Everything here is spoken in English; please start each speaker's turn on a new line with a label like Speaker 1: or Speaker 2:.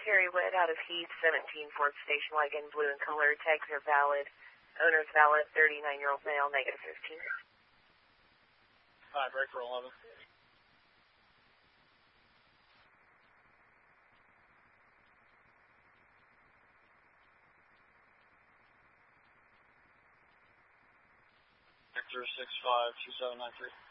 Speaker 1: Carrie Witt out of Heath, 17 Ford Station Wagon, blue in color. Tags are valid. Owner's valid, 39-year-old male, negative 15.
Speaker 2: Alright, break for 11. Victor 652793.